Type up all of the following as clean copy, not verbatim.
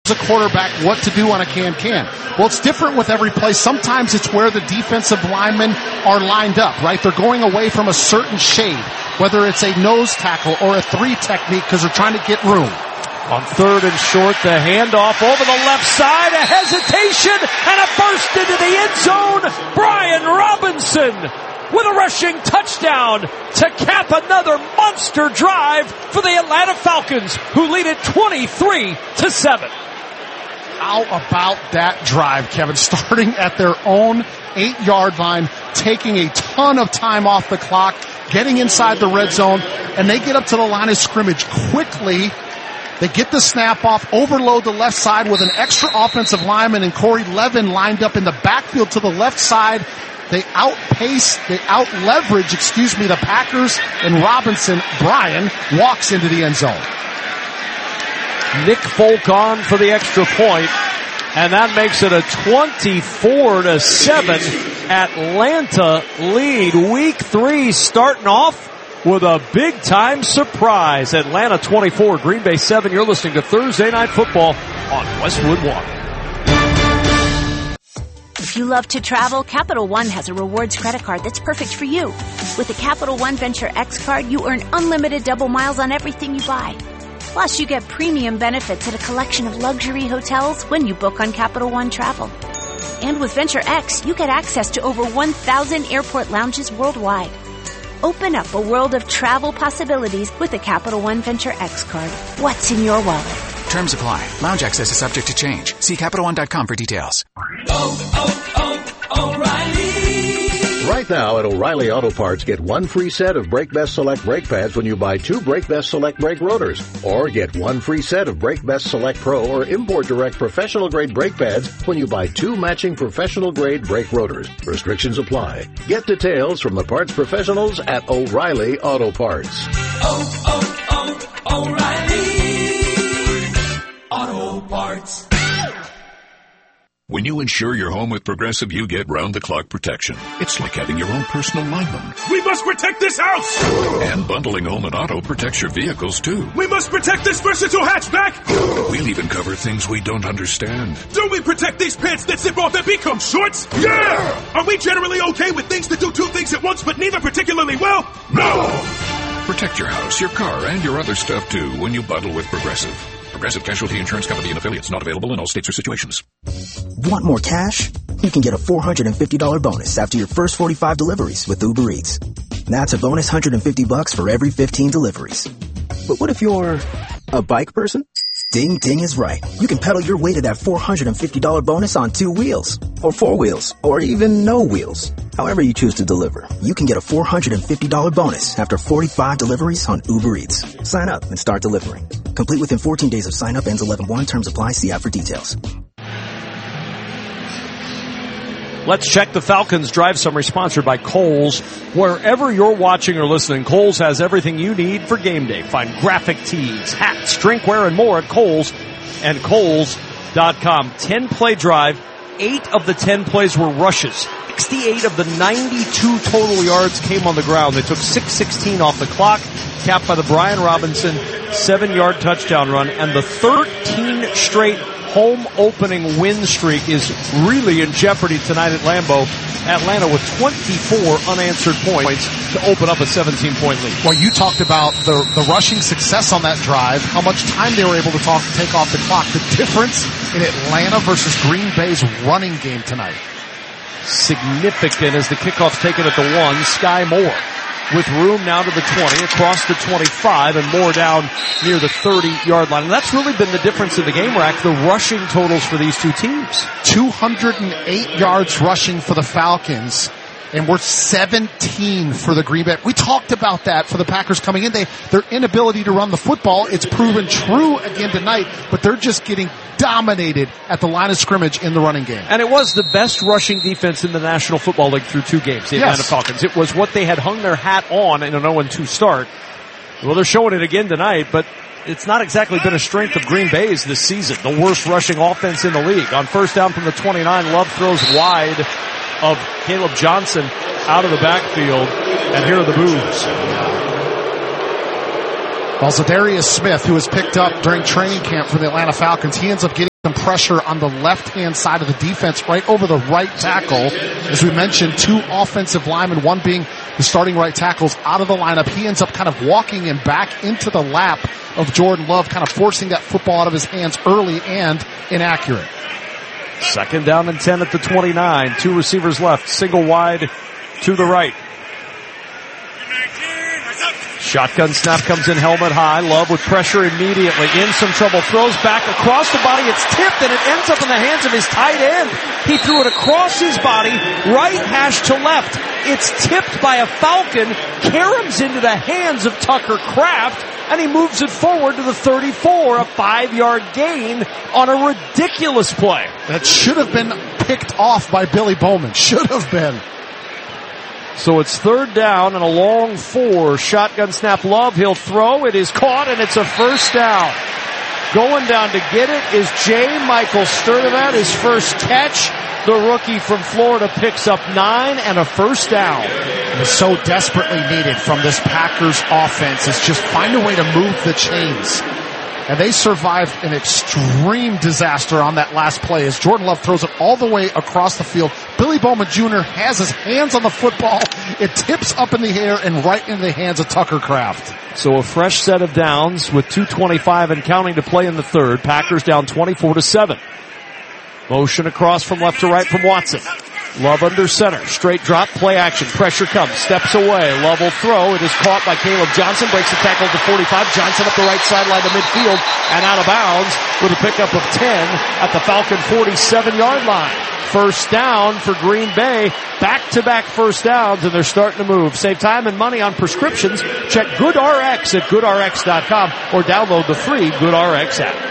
a quarterback what to do on a can-can. Well, it's different with every play. Sometimes it's where the defensive linemen are lined up, right? They're going away from a certain shade, whether it's a nose tackle or a 3 technique because they're trying to get room. On 3rd and short, the handoff over the left side, a hesitation, and a burst into the end zone. Brian Robinson with a rushing touchdown to cap another monster drive for the Atlanta Falcons, who lead it 23-7. How about that drive, Kevin? Starting at their own 8-yard line, taking a ton of time off the clock, getting inside the red zone, and they get up to the line of scrimmage quickly. They get the snap off, overload the left side with an extra offensive lineman and Corey Levin lined up in the backfield to the left side. They out-leverage the Packers, and Robinson, Brian, walks into the end zone. Nick Folk on for the extra point, and that makes it a 24-7 Atlanta lead. Week 3 starting off with a big-time surprise. Atlanta 24, Green Bay 7. You're listening to Thursday Night Football on Westwood One. If you love to travel, Capital One has a rewards credit card that's perfect for you. With the Capital One Venture X card, you earn unlimited double miles on everything you buy. Plus, you get premium benefits at a collection of luxury hotels when you book on Capital One Travel. And with Venture X, you get access to over 1,000 airport lounges worldwide. Open up a world of travel possibilities with the Capital One Venture X card. What's in your wallet? Terms apply. Lounge access is subject to change. See CapitalOne.com for details. O'Reilly. Right now at O'Reilly Auto Parts, get 1 free set of Brake Best Select brake pads when you buy 2 Brake Best Select brake rotors. Or get 1 free set of Brake Best Select Pro or Import Direct professional grade brake pads when you buy 2 matching professional grade brake rotors. Restrictions apply. Get details from the parts professionals at O'Reilly Auto Parts. O'Reilly Auto Parts. When you insure your home with Progressive, you get round-the-clock protection. It's like having your own personal lineman. We must protect this house! And bundling home and auto protects your vehicles, too. We must protect this versatile hatchback! We'll even cover things we don't understand. Do we protect these pants that zip off that become shorts? Yeah! Are we generally okay with things that do 2 things at once but neither particularly well? No! Protect your house, your car, and your other stuff, too, when you bundle with Progressive. Progressive Casualty Insurance Company and affiliates, not available in all states or situations. Want more cash? You can get a $450 bonus after your first 45 deliveries with Uber Eats. That's a bonus $150 for every 15 deliveries. But what if you're a bike person? Ding Ding is right. You can pedal your way to that $450 bonus on 2 wheels, or 4 wheels, or even no wheels. However you choose to deliver, you can get a $450 bonus after 45 deliveries on Uber Eats. Sign up and start delivering. Complete within 14 days of sign up. Ends 11/1. Terms apply. See app for details. Let's check the Falcons Drive Summary, sponsored by Kohl's. Wherever you're watching or listening, Kohl's has everything you need for game day. Find graphic tees, hats, drinkware, and more at Kohl's and Kohl's.com. 10-play drive. 8 of the 10 plays were rushes. 68 of the 92 total yards came on the ground. They took 6:16 off the clock, capped by the Brian Robinson 7-yard touchdown run, and the 13 straight home opening win streak is really in jeopardy tonight at Lambeau. Atlanta with 24 unanswered points to open up a 17-point lead. Well, you talked about the rushing success on that drive, how much time they were able to take off the clock. The difference in Atlanta versus Green Bay's running game tonight. Significant as the kickoff's taken at the 1. Sky Moore with room now to the 20, across the 25, and Moore down near the 30-yard line. And that's really been the difference in the game, Rack, the rushing totals for these two teams. 208 yards rushing for the Falcons, and we're 17 for the Green Bay. We talked about that for the Packers coming in. Their inability to run the football, it's proven true again tonight, but they're just getting dominated at the line of scrimmage in the running game. And it was the best rushing defense in the National Football League through 2 games, the Atlanta Falcons. It was what they had hung their hat on in an 0-2 start. Well, they're showing it again tonight, but it's not exactly been a strength of Green Bay's this season. The worst rushing offense in the league. On first down from the 29, Love throws wide of Caleb Johnson out of the backfield, and here are the boos. Also, Darius Smith, who was picked up during training camp for the Atlanta Falcons, he ends up getting some pressure on the left-hand side of the defense right over the right tackle. As we mentioned, 2 offensive linemen, one being the starting right tackle's out of the lineup. He ends up kind of walking him back into the lap of Jordan Love, kind of forcing that football out of his hands early and inaccurate. 2nd down and 10 at the 29. 2 receivers left. Single wide to the right. Shotgun snap comes in helmet high. Love with pressure immediately. In some trouble. Throws back across the body. It's tipped and it ends up in the hands of his tight end. He threw it across his body, right hash to left. It's tipped by a Falcon, caroms into the hands of Tucker Kraft, and he moves it forward to the 34, a 5-yard gain on a ridiculous play. That should have been picked off by Billy Bowman. Should have been. So it's 3rd down and a long 4. Shotgun snap. Love. He'll throw. It is caught and it's a 1st down. Going down to get it is J. Michael Sturdivant. His first catch. The rookie from Florida picks up 9 and a 1st down. It is so desperately needed from this Packers offense is just find a way to move the chains. And they survived an extreme disaster on that last play as Jordan Love throws it all the way across the field. Billy Bowman Jr. has his hands on the football. It tips up in the air and right into the hands of Tucker Kraft. So a fresh set of downs with 2:25 and counting to play in the 3rd. Packers down 24-7. Motion across from left to right from Watson. Love under center. Straight drop, play action. Pressure comes. Steps away. Love will throw. It is caught by Caleb Johnson. Breaks the tackle to 45. Johnson up the right sideline to midfield and out of bounds with a pickup of 10 at the Falcon 47-yard line. 1st down for Green Bay. Back-to-back 1st downs, and they're starting to move. Save time and money on prescriptions. Check GoodRx at GoodRx.com or download the free GoodRx app.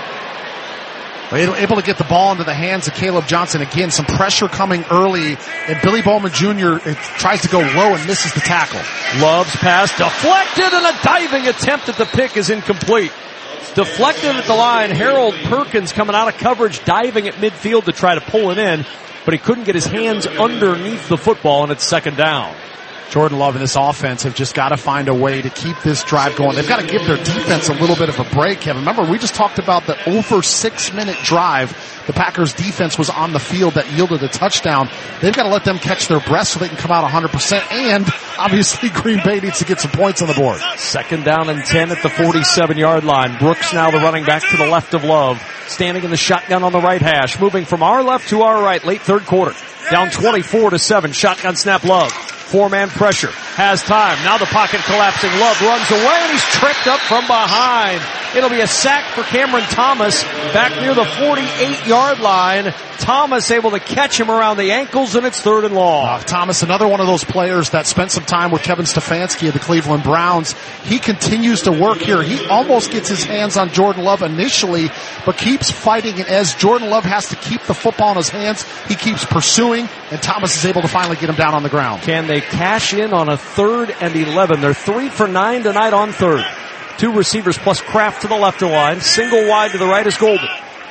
Able to get the ball into the hands of Caleb Johnson. Again, some pressure coming early, and Billy Bowman Jr. Tries to go low and misses the tackle. Love's pass deflected, and a diving attempt at the pick is incomplete. Deflected at the line. Harold Perkins coming out of coverage, diving at midfield to try to pull it in, but he couldn't get his hands underneath the football, and it's 2nd down. Jordan Love and this offense have just got to find a way to keep this drive going. They've got to give their defense a little bit of a break, Kevin. Remember, we just talked about the over 6-minute drive the Packers defense was on the field that yielded a touchdown. They've got to let them catch their breath so they can come out 100%. And obviously Green Bay needs to get some points on the board. 2nd down and 10 at the 47-yard line. Brooks now the running back to the left of Love. Standing in the shotgun on the right hash. Moving from our left to our right. Late 3rd quarter. Down 24-7. Shotgun snap Love. 4-man pressure. Has time. Now the pocket collapsing. Love runs away and he's tripped up from behind. It'll be a sack for Cameron Thomas back near the 48-yard line. Thomas able to catch him around the ankles, and it's 3rd and long. Thomas, another one of those players that spent some time with Kevin Stefanski of the Cleveland Browns. He continues to work here. He almost gets his hands on Jordan Love initially, but keeps fighting. And as Jordan Love has to keep the football in his hands, he keeps pursuing, and Thomas is able to finally get him down on the ground. Can they cash in on a 3rd and 11? They're 3 for 9 tonight on 3rd. 2 receivers plus Kraft to the left of the line. Single wide to the right is Golden.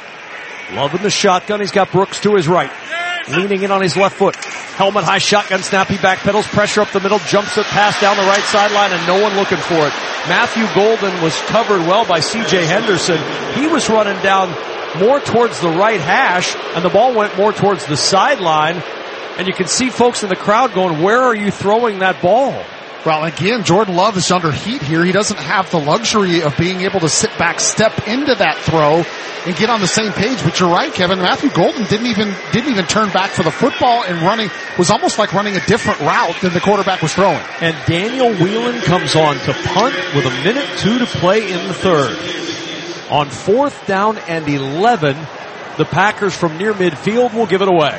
Love in the shotgun. He's got Brooks to his right. Leaning in on his left foot. Helmet high shotgun snap. He backpedals. Pressure up the middle. Jumps it pass down the right sideline and no one looking for it. Matthew Golden was covered well by C.J. Henderson. He was running down more towards the right hash and the ball went more towards the sideline. And you can see folks in the crowd going, where are you throwing that ball? Well, again, Jordan Love is under heat here. He doesn't have the luxury of being able to sit back, step into that throw, and get on the same page. But you're right, Kevin. Matthew Golden didn't even turn back for the football, and was almost like running a different route than the quarterback was throwing. And Daniel Whelan comes on to punt with 1:02 to play in the 3rd. On 4th down and 11, the Packers from near midfield will give it away.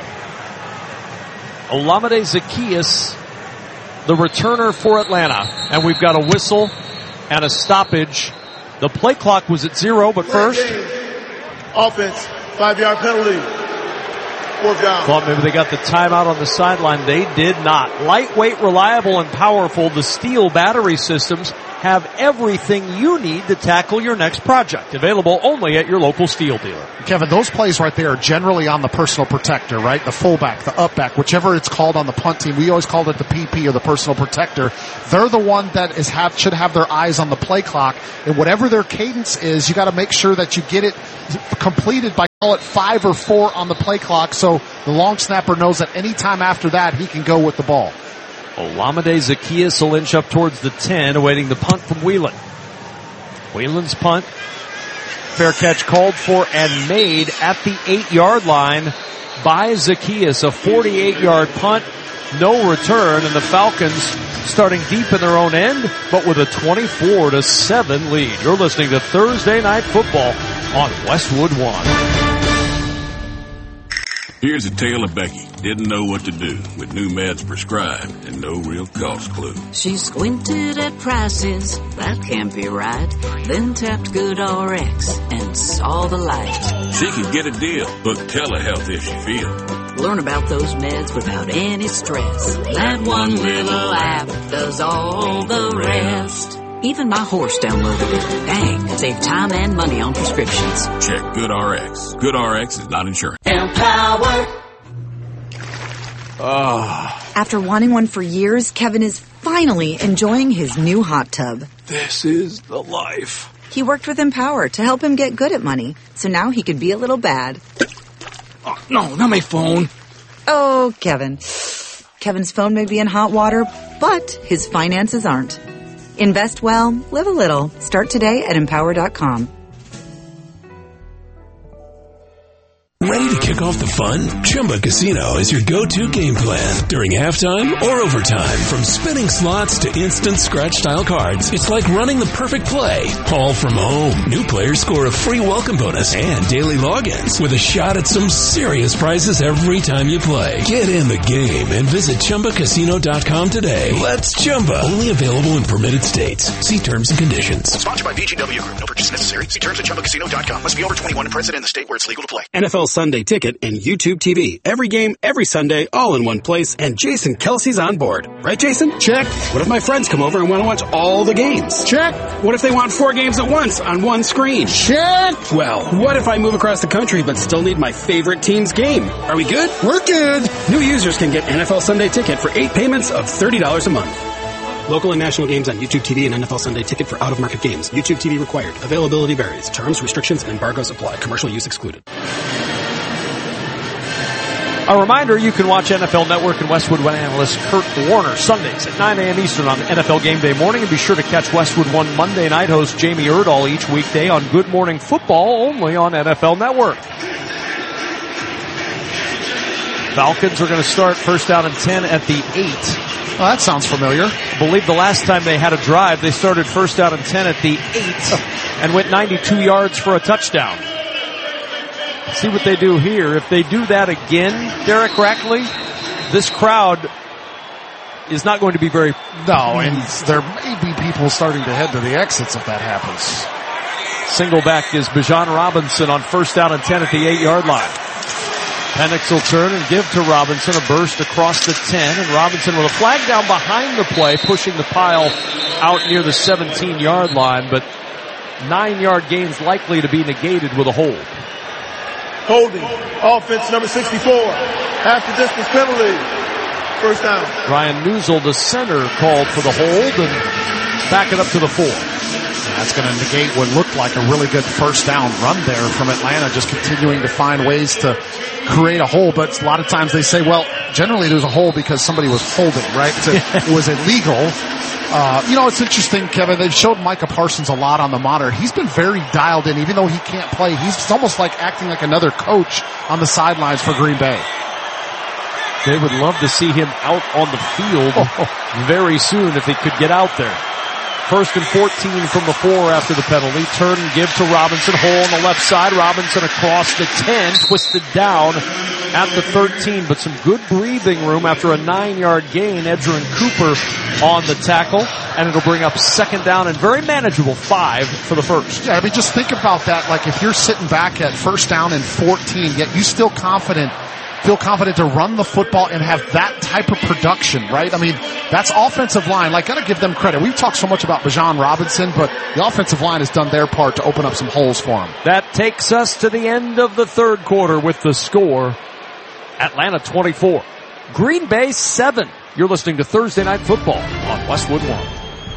Olamide Zaccheaus, the returner for Atlanta. And we've got a whistle and a stoppage. The play clock was at 0, but first. Offense, 5-yard penalty. 4th down. Thought maybe they got the timeout on the sideline. They did not. Lightweight, reliable, and powerful, the Steel battery systems have everything you need to tackle your next project. Available only at your local Steel dealer. Kevin, those plays right there are generally on the personal protector, right? The fullback, the upback, whichever it's called on the punt team. We always called it the PP or the personal protector. They're the one that should have their eyes on the play clock, and whatever their cadence is, you got to make sure that you get it completed by, call it 5 or 4 on the play clock, so the long snapper knows that any time after that he can go with the ball. Olamide Zaccheaus will inch up towards the 10, awaiting the punt from Whelan. Whelan's punt. Fair catch called for and made at the 8-yard line by Zaccheaus. A 48-yard punt, no return, and the Falcons starting deep in their own end, but with a 24-7 lead. You're listening to Thursday Night Football on Westwood One. Here's a tale of Becky. Didn't know what to do with new meds prescribed and no real cost clue. She squinted at prices, that can't be right. Then tapped GoodRx and saw the light. She could get a deal, book telehealth if she feels. Learn about those meds without any stress. That one little app does all the rest. Even my horse downloaded it. Dang, save time and money on prescriptions. Check GoodRx. GoodRx is not insurance. Empower. After wanting one for years, Kevin is finally enjoying his new hot tub. This is the life. He worked with Empower to help him get good at money, so now he could be a little bad. Oh, no, not my phone. Oh, Kevin. Kevin's phone may be in hot water, but his finances aren't. Invest well, live a little. Start today at Empower.com. Ready to kick off the fun? Chumba Casino is your go-to game plan during halftime or overtime. From spinning slots to instant scratch-style cards, it's like running the perfect play, all from home. New players score a free welcome bonus and daily logins with a shot at some serious prizes every time you play. Get in the game and visit ChumbaCasino.com today. Let's Chumba. Only available in permitted states. See terms and conditions. Sponsored by VGW Group. No purchase necessary. See terms at ChumbaCasino.com. Must be over 21 and present in the state where it's legal to play. NFL Sunday Ticket and YouTube TV. Every game, every Sunday, all in one place, and Jason Kelsey's on board. Right, Jason? Check. What if my friends come over and want to watch all the games? Check. What if they want 4 games at once on one screen? Check. Well, what if I move across the country but still need my favorite team's game? Are we good? We're good. New users can get NFL Sunday Ticket for 8 payments of $30 a month. Local and national games on YouTube TV and NFL Sunday Ticket for out-of-market games. YouTube TV required. Availability varies. Terms, restrictions, and embargoes apply. Commercial use excluded. A reminder, you can watch NFL Network and Westwood One analyst Kurt Warner Sundays at 9 a.m. Eastern on NFL Game Day morning. And be sure to catch Westwood One Monday night host Jamie Erdahl each weekday on Good Morning Football, only on NFL Network. Falcons are going to start first down and 10 at the 8. Well, that sounds familiar. I believe the last time they had a drive, they started first down and 10 at the 8 and went 92 yards for a touchdown. See what they do here. If they do that again, Derek Rackley, this crowd is not going to be very... No, and there may be people starting to head to the exits if that happens. Single back is Bijan Robinson on first down and 10 at the 8-yard line. Penix will turn and give to Robinson a burst across the 10, and Robinson with a flag down behind the play, pushing the pile out near the 17-yard line, but 9-yard gains likely to be negated with a hold. Holding. Offense number 64. Half the distance penalty. First down. Ryan Newsel, the center, called for the hold and back it up to the 4. That's going to negate what looked like a really good first down run there from Atlanta, just continuing to find ways to create a hole. But a lot of times they say, well, generally there's a hole because somebody was holding, right? It was illegal. It's interesting, Kevin. They've showed Micah Parsons a lot on the monitor. He's been very dialed in, even though he can't play. He's almost like acting like another coach on the sidelines for Green Bay. They would love to see him out on the field very soon if he could get out there. First and 14 from the 4 after the penalty. Turn and give to Robinson. Hole on the left side. Robinson across the 10. Twisted down at the 13. But some good breathing room after a 9-yard gain. Edgerrin Cooper on the tackle. And it'll bring up second down and very manageable 5 for the first. Yeah, I mean, just think about that. Like if you're sitting back at first down and 14, yet you still confident feel confident to run the football and have that type of production, right? I mean, that's offensive line. Like, gotta give them credit. We've talked so much about Bijan Robinson, but the offensive line has done their part to open up some holes for him. That takes us to the end of the third quarter with the score. Atlanta 24. Green Bay 7. You're listening to Thursday Night Football on Westwood One.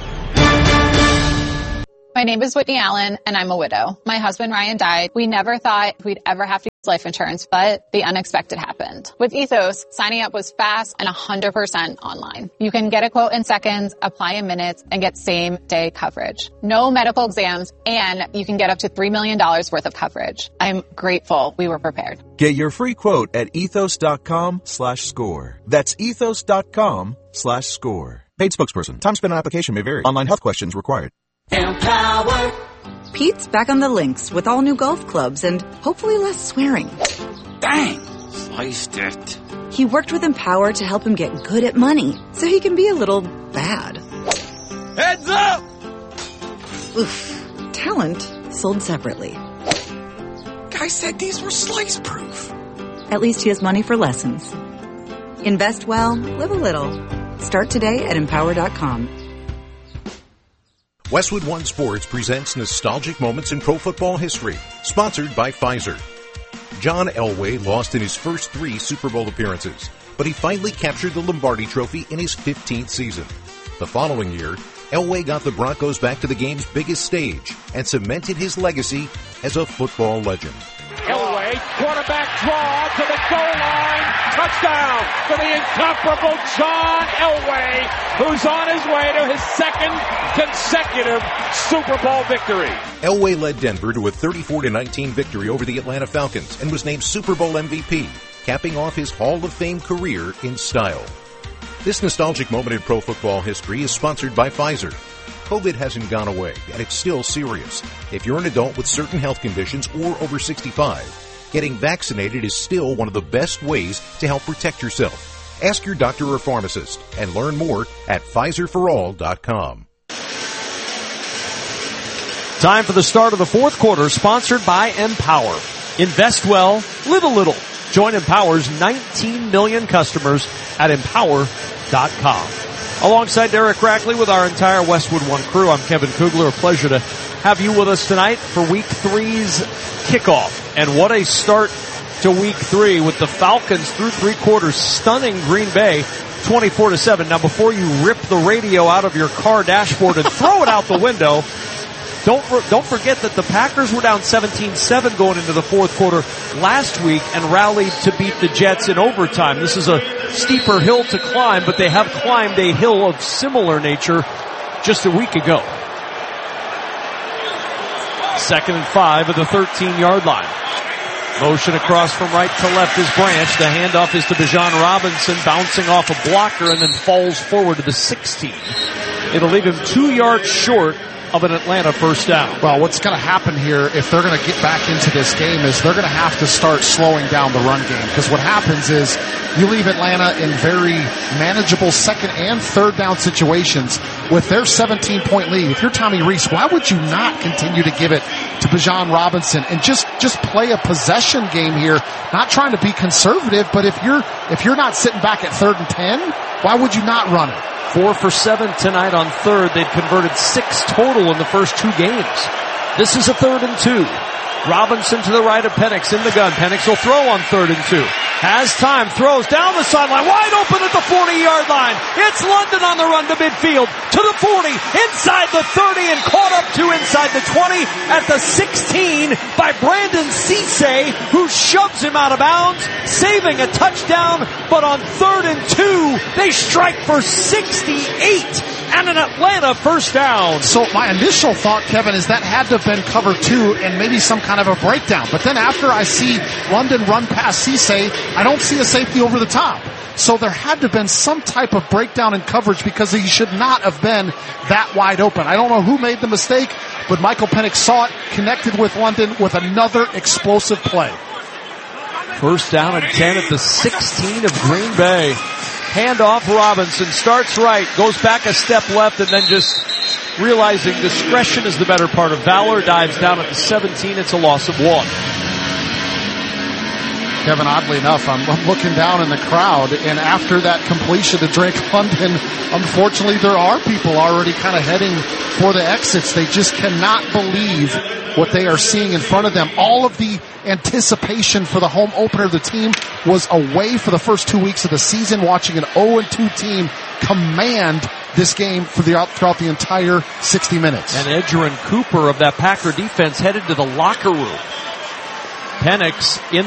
My name is Whitney Allen, and I'm a widow. My husband, Ryan, died. We never thought we'd ever have to use life insurance, but the unexpected happened. With Ethos, signing up was fast and 100% online. You can get a quote in seconds, apply in minutes, and get same-day coverage. No medical exams, and you can get up to $3 million worth of coverage. I'm grateful we were prepared. Get your free quote at ethos.com/score. That's ethos.com/score. Paid spokesperson. Time spent on application may vary. Online health questions required. Empower. Pete's back on the links with all new golf clubs and hopefully less swearing. Dang! Sliced it. He worked with Empower to help him get good at money so he can be a little bad. Heads up! Oof. Talent sold separately. Guy said these were slice-proof. At least he has money for lessons. Invest well, live a little. Start today at Empower.com. Westwood One Sports presents Nostalgic Moments in Pro Football History, sponsored by Pfizer. John Elway lost in his first 3 Super Bowl appearances, but he finally captured the Lombardi Trophy in his 15th season. The following year, Elway got the Broncos back to the game's biggest stage and cemented his legacy as a football legend. Elway, quarterback draw to the goal line. Touchdown for the incomparable John Elway, who's on his way to his second consecutive Super Bowl victory. Elway led Denver to a 34-19 victory over the Atlanta Falcons and was named Super Bowl MVP, capping off his Hall of Fame career in style. This nostalgic moment in pro football history is sponsored by Pfizer. COVID hasn't gone away, and it's still serious. If you're an adult with certain health conditions or over 65, getting vaccinated is still one of the best ways to help protect yourself. Ask your doctor or pharmacist and learn more at PfizerForAll.com. Time for the start of the fourth quarter, sponsored by Empower. Invest well, live a little. Join Empower's 19 million customers at Empower.com. Alongside Derek Rackley with our entire Westwood One crew, I'm Kevin Kugler. A pleasure to have you with us tonight for Week 3's kickoff. And what a start to Week 3 with the Falcons through 3 quarters stunning Green Bay 24-7. Now before you rip the radio out of your car dashboard and throw it out the window, don't forget that the Packers were down 17-7 going into the fourth quarter last week and rallied to beat the Jets in overtime. This is a steeper hill to climb, but they have climbed a hill of similar nature just a week ago. 2nd and 5 at the 13-yard line. Motion across from right to left is Branch. The handoff is to Bijan Robinson, bouncing off a blocker and then falls forward to the 16. It'll leave him 2 yards short of an Atlanta first down. Well, what's going to happen here if they're going to get back into this game is they're going to have to start slowing down the run game, because what happens is you leave Atlanta in very manageable 2nd and 3rd down situations with their 17-point lead. If you're Tommy Rees, why would you not continue to give it to Bijan Robinson and just play a possession game here, not trying to be conservative, but if you're not sitting back at 3rd and 10, why would you not run it? 4 for 7 tonight on 3rd. They'd converted 6 total in the first 2 games. This is a 3rd and 2. Robinson to the right of Penix in the gun. Penix will throw on 3rd and 2. Has time, throws down the sideline, wide open at the 40-yard line. It's London on the run to midfield, to the 40, inside the 30, and caught up to inside the 20 at the 16 by Brandon Cisse, who shoves him out of bounds, saving a touchdown. But on 3rd and 2, they strike for 68 and an Atlanta first down. So my initial thought, Kevin, is that had to have been cover 2 and maybe some kind of a breakdown. But then after I see London run past Cisse, I don't see a safety over the top. So there had to have been some type of breakdown in coverage, because he should not have been that wide open. I don't know who made the mistake, but Michael Penix saw it, connected with London with another explosive play. First down and 10 at the 16 of Green Bay. Handoff, Robinson starts right, goes back a step left, and then just realizing discretion is the better part of valor, dives down at the 17. It's a loss of 1. Kevin, oddly enough, I'm looking down in the crowd, and after that completion to Drake London, unfortunately there are people already kind of heading for the exits. They just cannot believe what they are seeing in front of them. All of the anticipation for the home opener of the team was away for the first 2 weeks of the season, watching an 0-2 team command this game throughout the entire 60 minutes. And Edgerrin Cooper of that Packer defense headed to the locker room. Penix in